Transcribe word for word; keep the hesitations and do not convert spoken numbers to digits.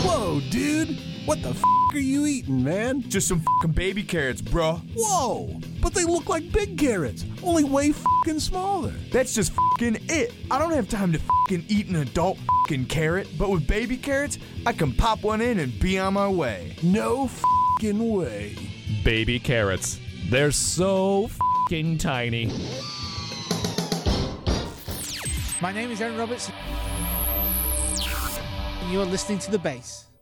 Whoa, dude. What the f*** are you eating, man? Just some f***ing baby carrots, bruh. Whoa, but they look like big carrots, only way f***ing smaller. That's just f***ing it. I don't have time to f***ing eat an adult f***ing carrot, but with baby carrots, I can pop one in and be on my way. No f***ing way. Baby carrots. They're so f***ing tiny. My name is Aaron Roberts. You are listening to The Base.